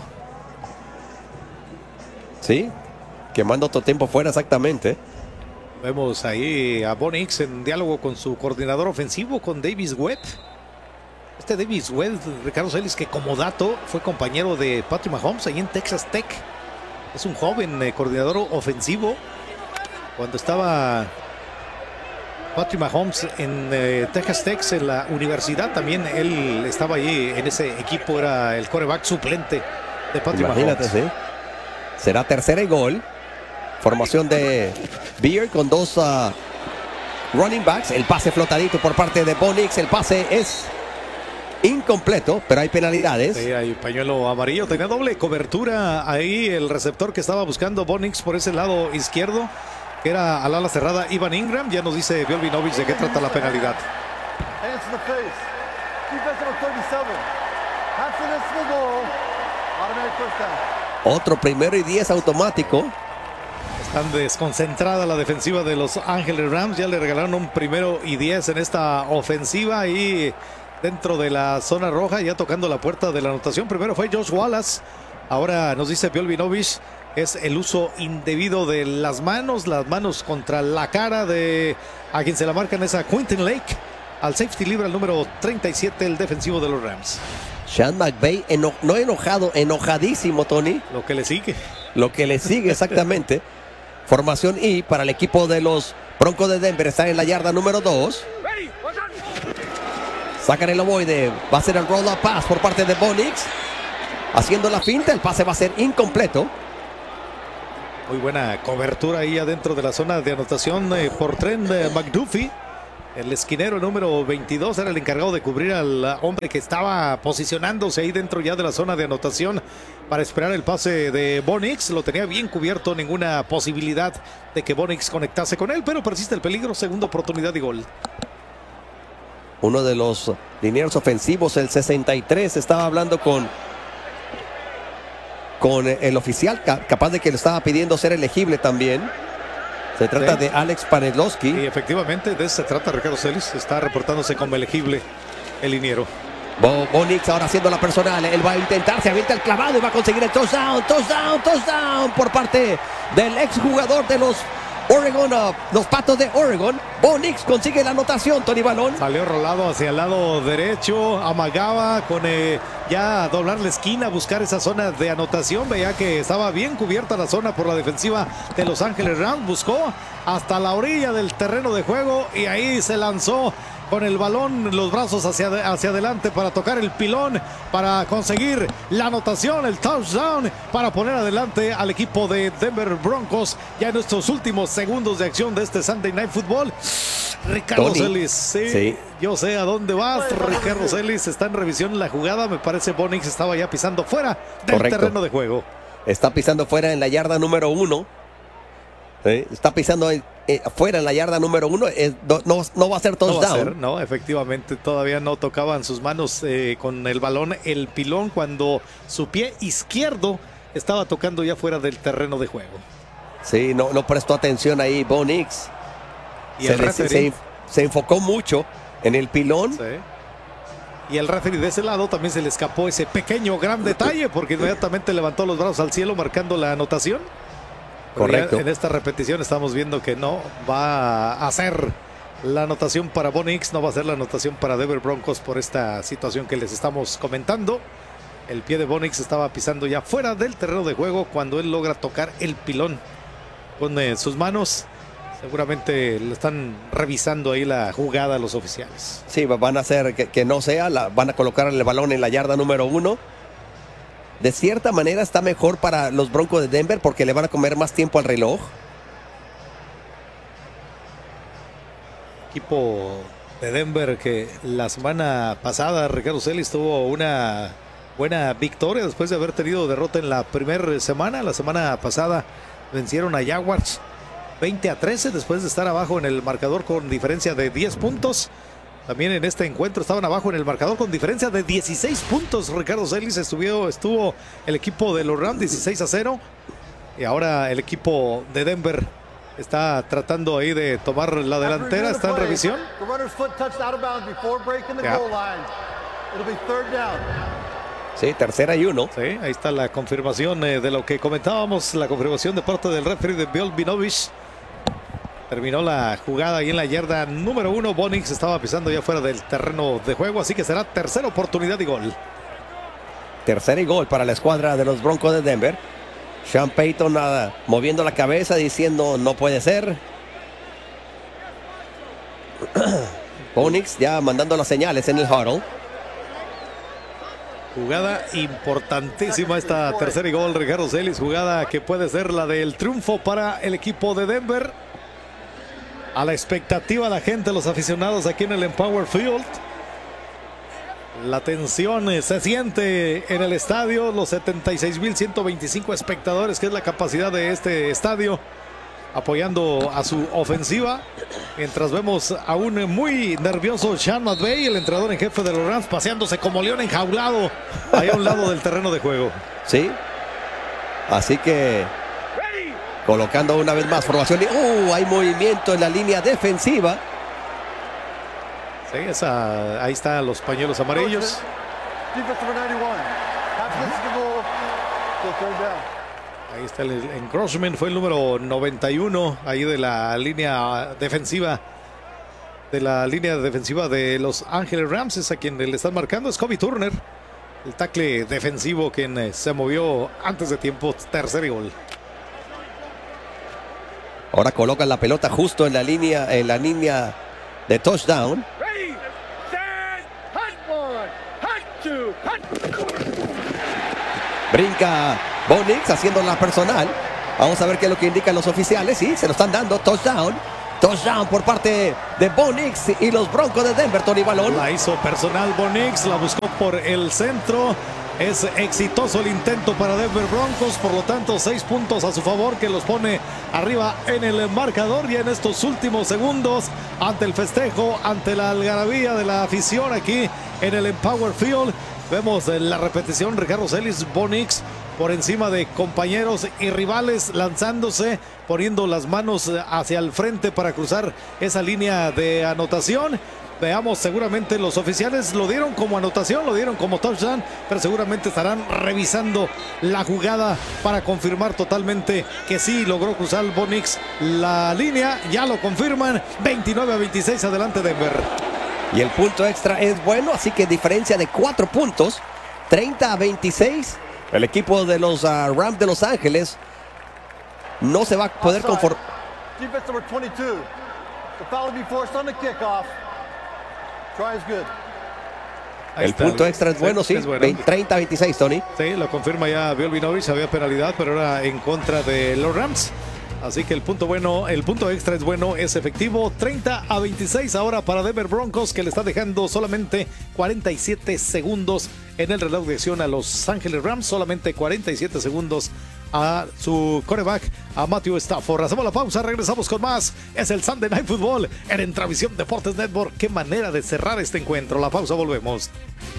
Sí, quemando otro tiempo fuera exactamente.
Vemos ahí a Bo Nix en diálogo con su coordinador ofensivo, con Davis Webb. Este Davis Webb, Ricardo Celis, que como dato fue compañero de Patrick Mahomes ahí en Texas Tech. Es un joven eh, coordinador ofensivo. Cuando estaba Patrick Mahomes en eh, Texas Tech, en la universidad, también él estaba allí en ese equipo, era el quarterback suplente de Patrick
Imagínate,
Mahomes.
¿sí? Será tercera y gol. Formación de Beard con dos uh, running backs. El pase flotadito por parte de Bo Nix. El pase es incompleto, pero hay penalidades.
Sí, hay pañuelo amarillo. Tenía doble cobertura ahí el receptor que estaba buscando Bo Nix por ese lado izquierdo, que era al ala cerrada Ivan Ingram. Ya nos dice Bielbinovich de qué trata la penalidad.
Hands in the face. Defense number thirty-seven. Hands in the goal. Automatic first down.
Otro primero y diez automático.
Están desconcentrada la defensiva de Los Ángeles Rams. Ya le regalaron un primero y diez en esta ofensiva y dentro de la zona roja, ya tocando la puerta de la anotación. Primero fue Josh Wallace. Ahora nos dice Bjorn Vinovich, es el uso indebido de las manos, las manos contra la cara de a quien se la marcan es a Quentin Lake. Al safety libre, al número treinta y siete, el defensivo de los Rams.
Sean McVay, eno no enojado, enojadísimo, Tony.
Lo que le sigue.
Lo que le sigue, exactamente. Formación I para el equipo de los Broncos de Denver. Está en la yarda número dos. Sacan el ovoide. Va a ser el roll-up pass por parte de Bo Nix. Haciendo la finta, el pase va a ser incompleto.
Muy buena cobertura ahí adentro de la zona de anotación eh, por Trent eh, McDuffie. El esquinero número veintidós era el encargado de cubrir al hombre que estaba posicionándose ahí dentro ya de la zona de anotación para esperar el pase de Bo Nix. Lo tenía bien cubierto, ninguna posibilidad de que Bo Nix conectase con él, pero persiste el peligro. Segunda oportunidad y gol.
Uno de los linieros ofensivos, el sesenta y tres, estaba hablando con, con el oficial, capaz de que le estaba pidiendo ser elegible también. Se trata sí. de Alex Panelowski.
Y efectivamente de eso se trata Ricardo Celis. Está reportándose como elegible el liniero.
Bo, Bo Nix ahora haciendo la personal. Él va a intentar, se avienta el clavado y va a conseguir el touchdown, touchdown, touchdown por parte del exjugador de los Oregon, uh, los Patos de Oregon. Bo Nix consigue la anotación, Tony Balón.
Salió rolado hacia el lado derecho, amagaba con eh, ya doblar la esquina, buscar esa zona de anotación. Veía que estaba bien cubierta la zona por la defensiva de Los Ángeles Rams. Buscó hasta la orilla del terreno de juego y ahí se lanzó con el balón, los brazos hacia, hacia adelante para tocar el pilón, para conseguir la anotación, el touchdown, para poner adelante al equipo de Denver Broncos ya en estos últimos segundos de acción de este Sunday Night Football. Ricardo Celis, sí, sí, yo sé a dónde vas. Ricardo Celis está en revisión en la jugada. Me parece Bo Nix estaba ya pisando fuera del Correcto. terreno de juego.
Está pisando fuera en la yarda número uno. ¿Sí? Está pisando eh, fuera en la yarda número uno. Eh, no, no, no va a ser touchdown.
No, va a ser, no, efectivamente, todavía no tocaban sus manos eh, con el balón el pilón cuando su pie izquierdo estaba tocando ya fuera del terreno de juego.
Sí, no, no prestó atención ahí Bo Nix. Y se, le, se, se enfocó mucho en el pilón.
Sí. Y el referee de ese lado también se le escapó ese pequeño gran detalle porque inmediatamente levantó los brazos al cielo marcando la anotación.
Correcto.
En esta repetición estamos viendo que no va a hacer la anotación para Bo Nix, no va a ser la anotación para Denver Broncos por esta situación que les estamos comentando. El pie de Bo Nix estaba pisando ya fuera del terreno de juego cuando él logra tocar el pilón con eh, sus manos. Seguramente le están revisando ahí la jugada a los oficiales.
Sí, van a hacer que, que no sea, la, van a colocar el balón en la yarda número uno. De cierta manera está mejor para los Broncos de Denver porque le van a comer más tiempo al reloj.
Equipo de Denver que la semana pasada, Ricardo Celis, tuvo una buena victoria después de haber tenido derrota en la primera semana. La semana pasada vencieron a Jaguars veinte a trece después de estar abajo en el marcador con diferencia de diez puntos. También en este encuentro estaban abajo en el marcador con diferencia de dieciséis puntos. Ricardo Celis estuvo, estuvo el equipo de los Rams dieciséis a cero. Y ahora el equipo de Denver está tratando ahí de tomar la delantera. Está en revisión. Ya.
Sí, tercera y uno.
Sí, ahí está la confirmación eh, de lo que comentábamos. La confirmación de parte del referee de Bjorn Vinovich. Terminó la jugada ahí en la yarda número uno. Bo Nix estaba pisando ya fuera del terreno de juego, así que será tercera oportunidad y gol.
Tercera y gol para la escuadra de los Broncos de Denver. Sean Payton nada, moviendo la cabeza diciendo no puede ser. Bo Nix ya mandando las señales en el huddle.
Jugada importantísima esta tercera y gol, Ricardo Celis. Jugada que puede ser la del triunfo para el equipo de Denver. A la expectativa la gente, los aficionados aquí en el Empower Field. La tensión eh, se siente en el estadio. Los setenta y seis mil ciento veinticinco espectadores, que es la capacidad de este estadio, apoyando a su ofensiva. Mientras vemos a un muy nervioso Sean McVay, el entrenador en jefe de los Rams, paseándose como león enjaulado ahí a un lado del terreno de juego.
Sí. Así que colocando una vez más formación. Uh, hay movimiento en la línea defensiva.
Sí, esa, ahí están los pañuelos amarillos. Ahí está el encroachment, fue el número noventa y uno ahí de la línea defensiva de la línea defensiva de Los Ángeles Rams, es a quien le están marcando, es Kobe Turner, el tackle defensivo quien eh, se movió antes de tiempo, tercer y gol.
Ahora colocan la pelota justo en la línea, en la línea de touchdown. Brinca Bo Nix haciendo la personal. Vamos a ver qué es lo que indican los oficiales. Sí, se lo están dando. Touchdown. Touchdown por parte de Bo Nix y los Broncos de Denver. Tony Balón.
La hizo personal Bo Nix, la buscó por el centro. Es exitoso el intento para Denver Broncos, por lo tanto seis puntos a su favor que los pone arriba en el marcador. Y en estos últimos segundos, ante el festejo, ante la algarabía de la afición aquí en el Empower Field, vemos la repetición. Ricardo Celis, Bo Nix por encima de compañeros y rivales, lanzándose, poniendo las manos hacia el frente para cruzar esa línea de anotación. Veamos, seguramente los oficiales lo dieron como anotación, lo dieron como touchdown, pero seguramente estarán revisando la jugada para confirmar totalmente que sí logró cruzar Bo Nix la línea. Ya lo confirman, veintinueve a veintiséis adelante Denver.
Y el punto extra es bueno, así que diferencia de cuatro puntos, treinta a veintiséis. El equipo de los uh, Rams de Los Ángeles no se va a poder conformar. El punto extra es bueno, sí,
es bueno.
treinta a veintiséis, Tony.
Sí, lo confirma ya Bill Vinovich, había penalidad, pero era en contra de los Rams. Así que el punto bueno, el punto extra es bueno, es efectivo. treinta a veintiséis ahora para Denver Broncos, que le está dejando solamente cuarenta y siete segundos en el reloj de acción a Los Ángeles Rams. Solamente cuarenta y siete segundos a su quarterback, a Matthew Stafford. Hacemos la pausa, regresamos con más. Es el Sunday Night Football en Entravisión Deportes Network. Qué manera de cerrar este encuentro. La pausa, volvemos.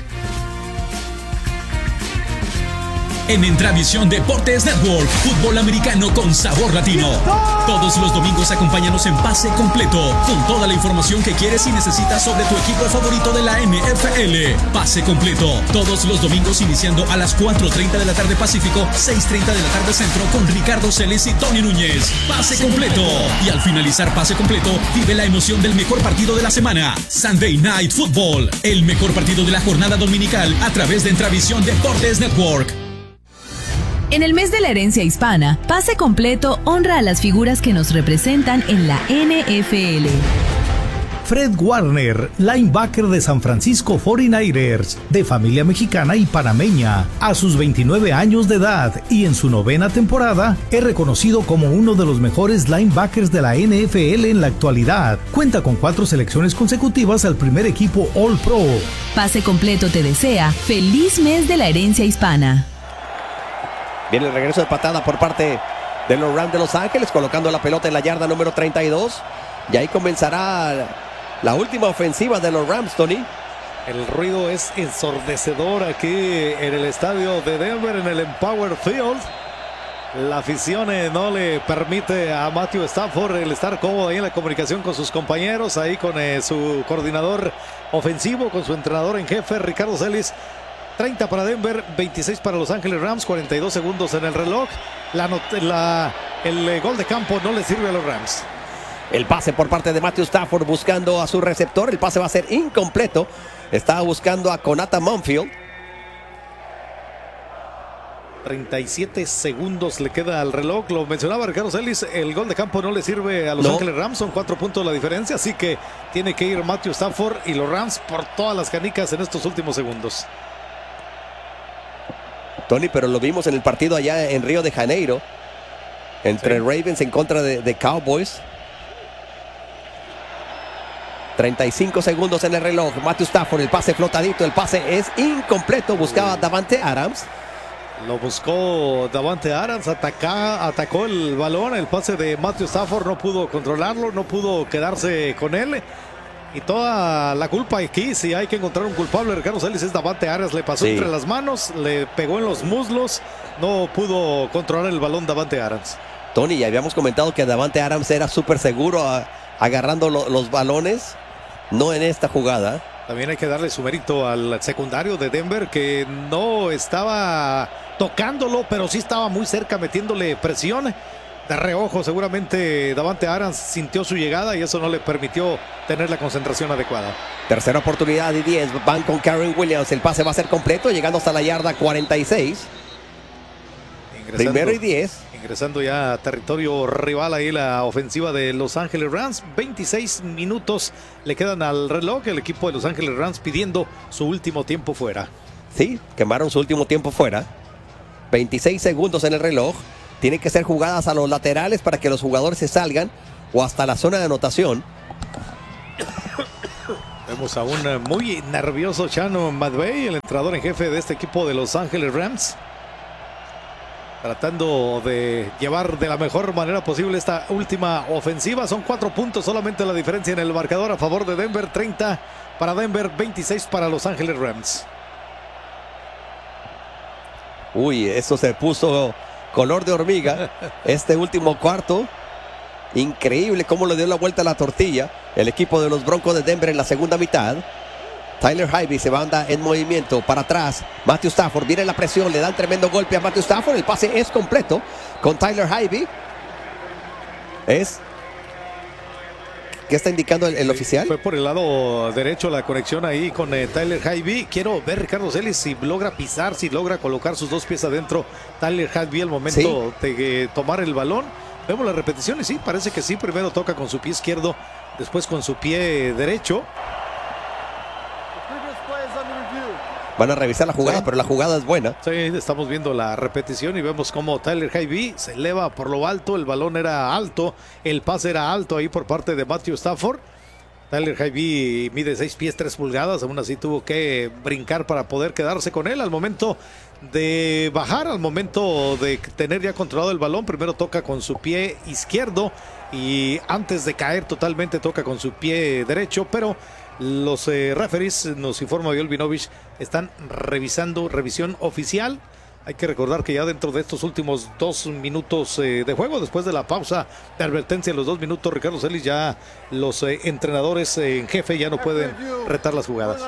En Entravisión Deportes Network, fútbol americano con sabor latino. Todos los domingos acompáñanos en Pase Completo, con toda la información que quieres y necesitas sobre tu equipo favorito de la N F L. Pase Completo, todos los domingos iniciando a las cuatro treinta de la tarde Pacífico, seis treinta de la tarde Centro, con Ricardo Celis y Tony Núñez. Pase Completo. Y al finalizar Pase Completo, vive la emoción del mejor partido de la semana, Sunday Night Football, el mejor partido de la jornada dominical a través de Entravisión Deportes Network.
En el mes de la herencia hispana, Pase Completo honra a las figuras que nos representan en la N F L.
Fred Warner, linebacker de San Francisco cuarenta y nueve ers, de familia mexicana y panameña, a sus veintinueve años de edad y en su novena temporada, es reconocido como uno de los mejores linebackers de la N F L en la actualidad. Cuenta con cuatro selecciones consecutivas al primer equipo All Pro.
Pase Completo te desea feliz mes de la herencia hispana.
Viene el regreso de patada por parte de los Rams de Los Ángeles, colocando la pelota en la yarda número treinta y dos. Y ahí comenzará la última ofensiva de los Rams, Tony.
El ruido es ensordecedor aquí en el estadio de Denver, en el Empower Field. La afición eh, no le permite a Matthew Stafford el estar cómodo ahí en la comunicación con sus compañeros, ahí con eh, su coordinador ofensivo, con su entrenador en jefe, Ricardo Celis. treinta para Denver, veintiséis para Los Ángeles Rams, cuarenta y dos segundos en el reloj. La, la, el gol de campo no le sirve a los Rams.
El pase por parte de Matthew Stafford buscando a su receptor. El pase va a ser incompleto. Estaba buscando a Konata Monfield.
treinta y siete segundos le queda al reloj. Lo mencionaba Ricardo Celis, el gol de campo no le sirve a Los no. Ángeles Rams. Son cuatro puntos la diferencia, así que tiene que ir Matthew Stafford y los Rams por todas las canicas en estos últimos segundos.
Tony, pero lo vimos en el partido allá en Río de Janeiro, entre sí. Ravens en contra de, de Cowboys. treinta y cinco segundos en el reloj. Matthew Stafford, el pase flotadito, el pase es incompleto. Buscaba Davante Adams.
Lo buscó Davante Adams, ataca, atacó el balón, el pase de Matthew Stafford, no pudo controlarlo, no pudo quedarse con él. Y toda la culpa aquí, si hay que encontrar un culpable, Ricardo Celis, es Davante Adams. Le pasó sí. entre las manos, le pegó en los muslos, no pudo controlar el balón Davante Adams.
Tony, ya habíamos comentado que Davante Adams era súper seguro a, agarrando lo, los balones. No en esta jugada.
También hay que darle su mérito al secundario de Denver, que no estaba tocándolo, pero sí estaba muy cerca metiéndole presión. De reojo, seguramente Davante Adams sintió su llegada y eso no le permitió tener la concentración adecuada.
Tercera oportunidad y diez. Van con Karen Williams. El pase va a ser completo, llegando hasta la yarda cuarenta y seis.
Ingresando,
Primero y diez.
Ingresando ya a territorio rival ahí la ofensiva de Los Ángeles Rams. veintiséis minutos le quedan al reloj. El equipo de Los Ángeles Rams pidiendo su último tiempo fuera.
Sí, quemaron su último tiempo fuera. veintiséis segundos en el reloj. Tienen que ser jugadas a los laterales para que los jugadores se salgan o hasta la zona de anotación.
Vemos a un muy nervioso Sean McVay, el entrenador en jefe de este equipo de Los Ángeles Rams, tratando de llevar de la mejor manera posible esta última ofensiva. Son cuatro puntos solamente la diferencia en el marcador a favor de Denver. treinta para Denver, veintiséis para Los Ángeles Rams.
Uy, eso se puso color de hormiga este último cuarto. Increíble cómo le dio la vuelta a la tortilla el equipo de los Broncos de Denver en la segunda mitad. Tyler Higbee se manda en movimiento para atrás. Matthew Stafford viene la presión, le dan tremendo golpe a Matthew Stafford. El pase es completo con Tyler Higbee. Es ¿Qué está indicando el, el oficial?
Fue por el lado derecho la conexión ahí con eh, Tyler Higbee. Quiero ver Ricardo Celis si logra pisar, si logra colocar sus dos pies adentro. Tyler Higbee al momento ¿Sí? de eh, tomar el balón. Vemos la repetición y sí, parece que sí. Primero toca con su pie izquierdo, después con su pie derecho.
Van a revisar la jugada, sí. pero la jugada es buena.
Sí, estamos viendo la repetición y vemos cómo Tyler Higbee se eleva por lo alto. El balón era alto, el pase era alto ahí por parte de Matthew Stafford. Tyler Higbee mide seis pies tres pulgadas, aún así tuvo que brincar para poder quedarse con él. Al momento de bajar, al momento de tener ya controlado el balón, primero toca con su pie izquierdo y antes de caer totalmente toca con su pie derecho, pero los eh, referees, nos informa Bill Vinovich, están revisando, revisión oficial. Hay que recordar que ya dentro de estos últimos dos minutos eh, de juego, después de la pausa de advertencia, los dos minutos, Ricardo Celis, ya los eh, entrenadores eh, en jefe ya no pueden retar las jugadas.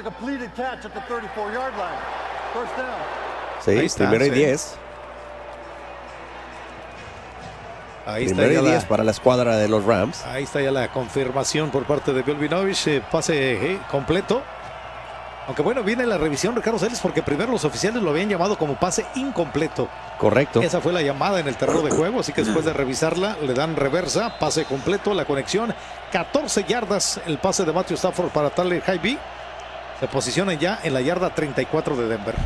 Sí, está, primero y diez.
Ahí
Primero
está
y diez para la escuadra de los Rams.
Ahí está ya la confirmación por parte de Bill Vinovich. Eh, pase eh, completo. Aunque bueno, viene la revisión, Ricardo Celis, porque primero los oficiales lo habían llamado como pase incompleto.
Correcto.
Esa fue la llamada en el terreno de juego, así que después de revisarla le dan reversa, pase completo, la conexión, catorce yardas el pase de Matthew Stafford para Tyler Higbee. Se posicionan ya en la yarda treinta y cuatro de Denver.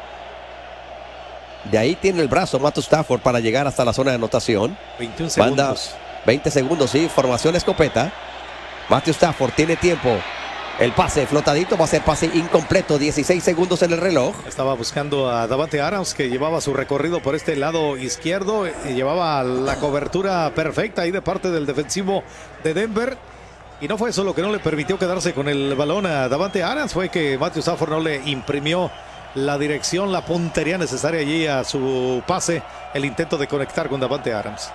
De ahí tiene el brazo Matthew Stafford para llegar hasta la zona de anotación.
veintiún segundos.
Manda veinte segundos, sí, formación escopeta. Matthew Stafford tiene tiempo. El pase flotadito va a ser pase incompleto, dieciséis segundos en el reloj.
Estaba buscando a Davante Adams, que llevaba su recorrido por este lado izquierdo y llevaba la cobertura perfecta ahí de parte del defensivo de Denver. Y no fue eso lo que no le permitió quedarse con el balón a Davante Adams, fue que Matthew Stafford no le imprimió la dirección, la puntería necesaria allí a su pase, el intento de conectar con Davante Adams.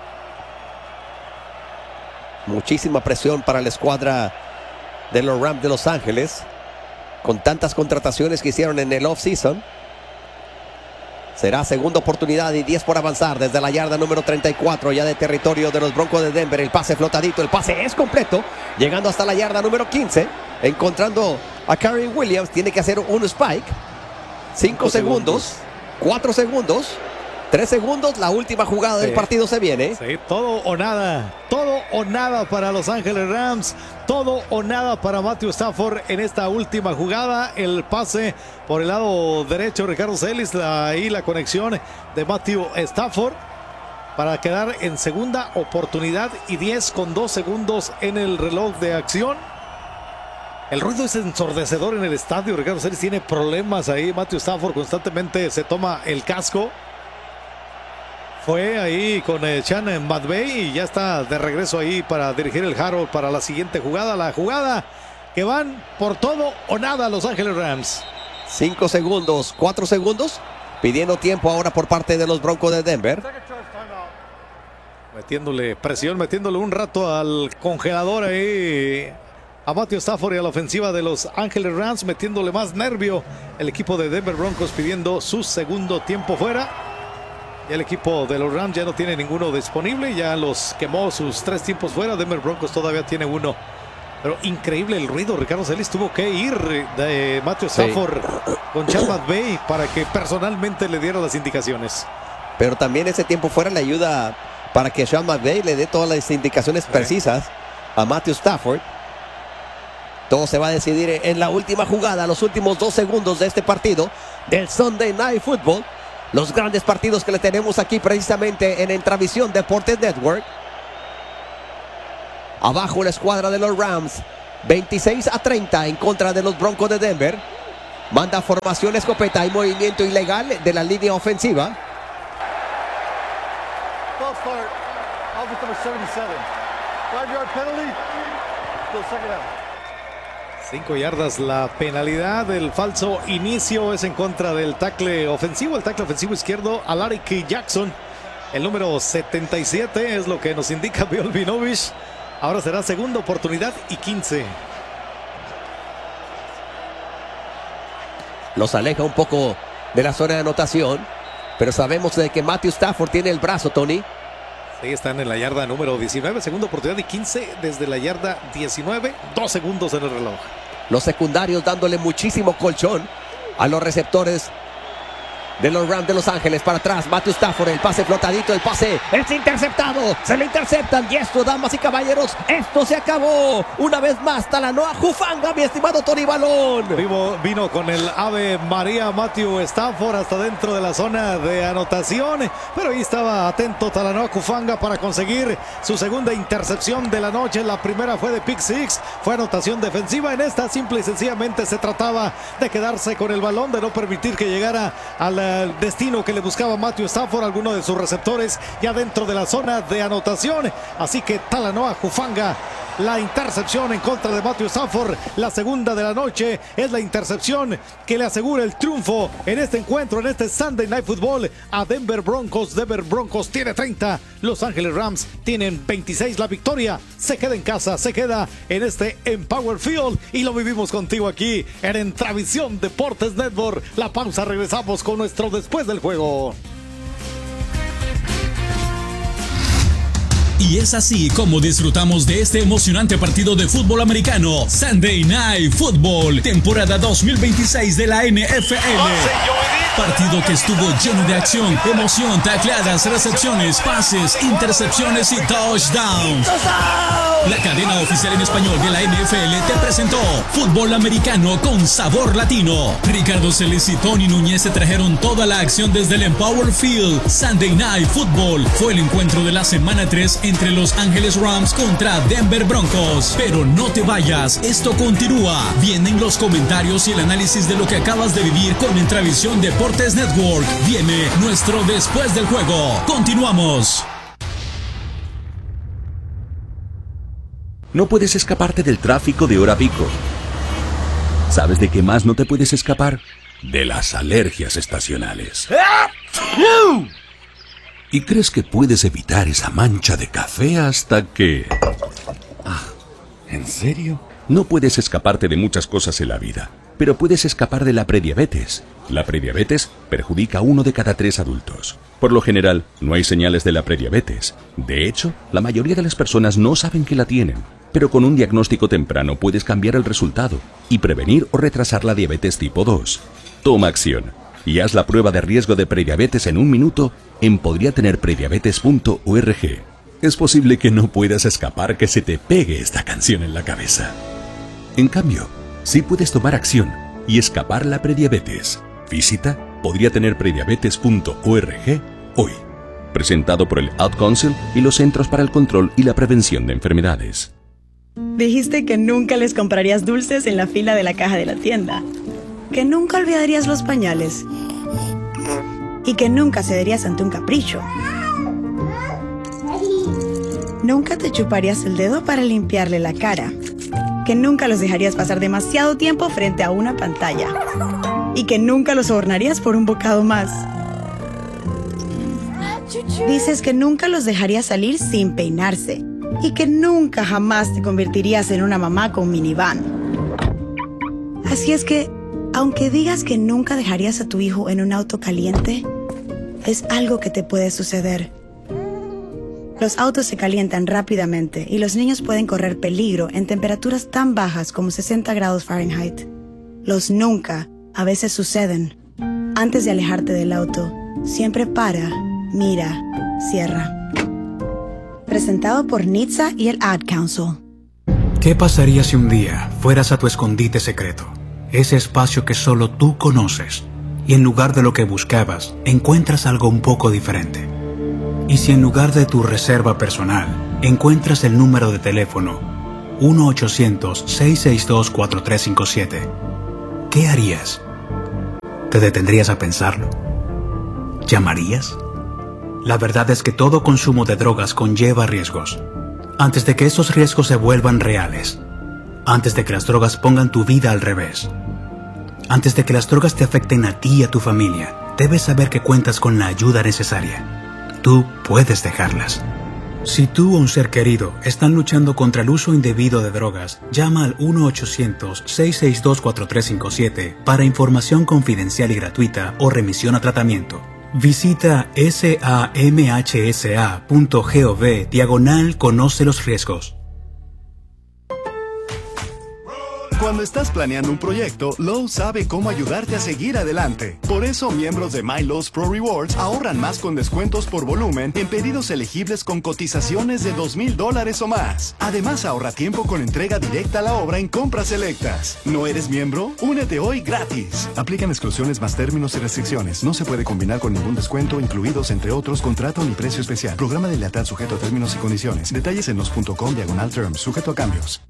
Muchísima presión para la escuadra de los Rams de Los Ángeles, con tantas contrataciones que hicieron en el off-season. Será segunda oportunidad y diez por avanzar desde la yarda número treinta y cuatro, ya de territorio de los Broncos de Denver. El pase flotadito, el pase es completo, llegando hasta la yarda número quince, encontrando a Karen Williams. Tiene que hacer un spike. cinco segundos, cuatro segundos, tres segundos, la última jugada del
sí.
partido se viene.
Sí, todo o nada, todo o nada para Los Ángeles Rams, todo o nada para Matthew Stafford en esta última jugada. El pase por el lado derecho, Ricardo Celis, ahí la conexión de Matthew Stafford para quedar en segunda oportunidad y diez con dos segundos en el reloj de acción. El ruido es ensordecedor en el estadio. Ricardo Celis tiene problemas ahí. Matthew Stafford constantemente se toma el casco. Fue ahí con eh, Sean McVay y ya está de regreso ahí para dirigir el Harold para la siguiente jugada. La jugada que van por todo o nada Los Ángeles Rams.
Cinco segundos, cuatro segundos. Pidiendo tiempo ahora por parte de los Broncos de Denver.
Metiéndole presión, metiéndole un rato al congelador ahí a Matthew Stafford y a la ofensiva de Los Ángeles Rams, metiéndole más nervio el equipo de Denver Broncos pidiendo su segundo tiempo fuera. Y el equipo de los Rams ya no tiene ninguno disponible, ya los quemó sus tres tiempos fuera. Denver Broncos todavía tiene uno. Pero increíble el ruido. Ricardo Celis tuvo que ir de Matthew Stafford sí. con Sean McVay para que personalmente le diera las indicaciones.
Pero también ese tiempo fuera le ayuda para que Sean McVay le dé todas las indicaciones sí. precisas a Matthew Stafford. Todo se va a decidir en la última jugada, los últimos dos segundos de este partido del Sunday Night Football. Los grandes partidos que le tenemos aquí precisamente en Entravisión Deportes Network. Abajo la escuadra de los Rams, veintiséis a treinta en contra de los Broncos de Denver. Manda formación escopeta y movimiento ilegal de la línea ofensiva.
False start, offense number seventy-seven. Five yard penalty, still second down.
Cinco yardas la penalidad. El falso inicio es en contra del tackle ofensivo. El tackle ofensivo izquierdo, Alaric Jackson. El número setenta y siete es lo que nos indica Bill Vinovich. Ahora será segunda oportunidad y quince.
Los aleja un poco de la zona de anotación. Pero sabemos de que Matthew Stafford tiene el brazo, Tony.
Sí, están en la yarda número diecinueve, segunda oportunidad y quince desde la yarda diecinueve, dos segundos en el reloj.
Los secundarios dándole muchísimo colchón a los receptores de los Rams de Los Ángeles. Para atrás, Matthew Stafford, el pase flotadito, el pase es interceptado, se le interceptan y esto, damas y caballeros, esto se acabó. Una vez más, Talanoa Hufanga, mi estimado Tony Balón.
Vivo, vino con el Ave María Matthew Stafford hasta dentro de la zona de anotación, pero ahí estaba atento Talanoa Hufanga para conseguir su segunda intercepción de la noche. La primera fue de pick six, fue anotación defensiva. En esta simple y sencillamente se trataba de quedarse con el balón, de no permitir que llegara a la el destino que le buscaba Matthew Stafford, alguno de sus receptores ya dentro de la zona de anotación. Así que Talanoa Hufanga, la intercepción en contra de Matthew Stafford, la segunda de la noche, es la intercepción que le asegura el triunfo en este encuentro, en este Sunday Night Football a Denver Broncos. Denver Broncos tiene treinta, Los Ángeles Rams tienen veintiséis. La victoria se queda en casa, se queda en este Empower Field y lo vivimos contigo aquí en Entravisión Deportes Network. La pausa, regresamos con nuestro después del juego.
Y es así como disfrutamos de este emocionante partido de fútbol americano, Sunday Night Football, temporada dos mil veintiséis de la N F L. Partido que estuvo lleno de acción, emoción, tacleadas, recepciones, pases, intercepciones y touchdowns. La cadena oficial en español de la N F L te presentó fútbol americano con sabor latino. Ricardo Celis y Tony Núñez se trajeron toda la acción desde el Empower Field. Sunday Night Football fue el encuentro de la semana tres entre Los Ángeles Rams contra Denver Broncos. Pero no te vayas, esto continúa. Vienen los comentarios y el análisis de lo que acabas de vivir con Entravisión Deportes Network. Viene nuestro después del juego. Continuamos.
No puedes escaparte del tráfico de hora pico. ¿Sabes de qué más no te puedes escapar? De las alergias estacionales. Y crees que puedes evitar esa mancha de café hasta que... Ah, ¿en serio? No puedes escaparte de muchas cosas en la vida, pero puedes escapar de la prediabetes. La prediabetes perjudica a uno de cada tres adultos. Por lo general, no hay señales de la prediabetes. De hecho, la mayoría de las personas no saben que la tienen. Pero con un diagnóstico temprano puedes cambiar el resultado y prevenir o retrasar la diabetes tipo dos. Toma acción y haz la prueba de riesgo de prediabetes en un minuto en podría tener prediabetes punto org. Es posible que no puedas escapar que se te pegue esta canción en la cabeza. En cambio, sí puedes tomar acción y escapar la prediabetes. Visita podría tener prediabetes punto org hoy. Presentado por el Ad Council y los Centros para el Control y la Prevención de Enfermedades.
Dijiste que nunca les comprarías dulces en la fila de la caja de la tienda, que nunca olvidarías los pañales y que nunca cederías ante un capricho. Nunca te chuparías el dedo para limpiarle la cara, que nunca los dejarías pasar demasiado tiempo frente a una pantalla y que nunca los sobornarías por un bocado más. Dices que nunca los dejarías salir sin peinarse y que nunca jamás te convertirías en una mamá con minivan. Así es que, aunque digas que nunca dejarías a tu hijo en un auto caliente, es algo que te puede suceder. Los autos se calientan rápidamente y los niños pueden correr peligro en temperaturas tan bajas como sesenta grados Fahrenheit. Los nunca a veces suceden. Antes de alejarte del auto, siempre para, mira, cierra. Presentado por N H T S A y el Ad Council.
¿Qué pasaría si un día fueras a tu escondite secreto? Ese espacio que solo tú conoces, y en lugar de lo que buscabas, encuentras algo un poco diferente. Y si en lugar de tu reserva personal, encuentras el número de teléfono uno ochocientos, seis seis dos, cuatro tres cinco siete, ¿qué harías? ¿Te detendrías a pensarlo? ¿Llamarías? La verdad es que todo consumo de drogas conlleva riesgos. Antes de que esos riesgos se vuelvan reales, antes de que las drogas pongan tu vida al revés, antes de que las drogas te afecten a ti y a tu familia, debes saber que cuentas con la ayuda necesaria. Tú puedes dejarlas. Si tú o un ser querido están luchando contra el uso indebido de drogas, llama al uno ochocientos, seis seis dos, cuatro tres cinco siete para información confidencial y gratuita o remisión a tratamiento. Visita samhsa.gov diagonal conoce los riesgos.
Cuando estás planeando un proyecto, Lowe's sabe cómo ayudarte a seguir adelante. Por eso, miembros de My Lowe's Pro Rewards ahorran más con descuentos por volumen en pedidos elegibles con cotizaciones de dos mil dólares o más. Además, ahorra tiempo con entrega directa a la obra en compras selectas. ¿No eres miembro? Únete hoy gratis. Aplican exclusiones más términos y restricciones. No se puede combinar con ningún descuento, incluidos, entre otros, contrato ni precio especial. Programa de lealtad sujeto a términos y condiciones. Detalles en los punto com diagonal terms, sujeto a cambios.